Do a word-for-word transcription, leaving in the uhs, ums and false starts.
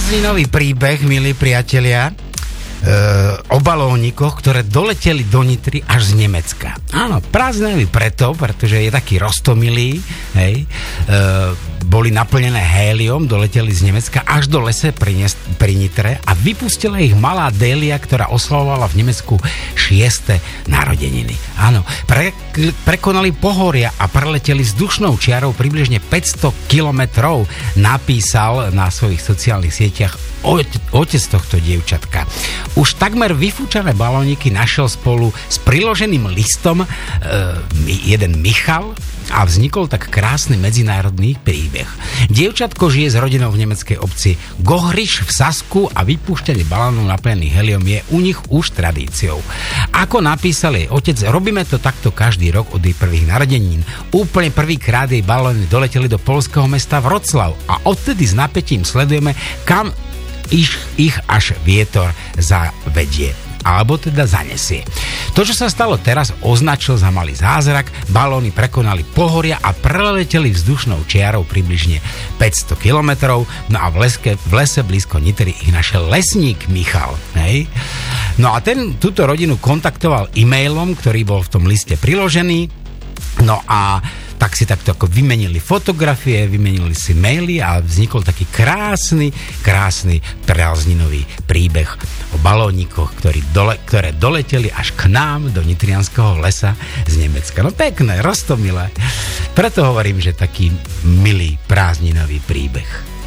Prázdninový príbeh, milí priatelia, e, o balónikoch, ktoré doleteli do Nitry až z Nemecka. Áno, prázdninový preto, pretože je taký roztomilý, hej, e, boli naplnené héliom, doleteli z Nemecka až do lese pri, Nes- pri Nitre a vypustila ich malá Délia, ktorá oslavovala v Nemecku šieste narodeniny. Áno, pre, prekonali pohoria a preleteli vzdušnou čiarou približne päťsto kilometrov, napísal na svojich sociálnych sieťach otec tohto dievčatka. Už takmer vyfúčané balóniky našiel spolu s priloženým listom e, jeden Michal a vznikol tak krásny medzinárodný príbeh. Dievčatko žije s rodinou v nemeckej obci Gohriš v Sasku a vypúšťanie balónov naplnených heliom je u nich už tradíciou. Ako napísal jej otec, robíme to takto každý rok od jej prvých narodenín. Úplne prvýkrát jej balóny doleteli do poľského mesta Vroclav a odtedy s napätím sledujeme, kam ich, ich až vietor zavedie. Alebo teda zanesie. To, čo sa stalo teraz, označil za malý zázrak, balóny prekonali pohoria a preleteli vzdušnou čiarou približne päťsto kilometrov, no a v, leske, v lese blízko Nitry ich našiel lesník Michal. Hej? No a ten túto rodinu kontaktoval e-mailom, ktorý bol v tom liste priložený, no a tak si takto ako vymenili fotografie, vymenili si maily a vznikol taký krásny, krásny prázdninový príbeh o balónikoch, ktorí dole, ktoré doleteli až k nám do nitrianskeho lesa z Nemecka. No pekné, roztomilé. Preto hovorím, že taký milý prázdninový príbeh.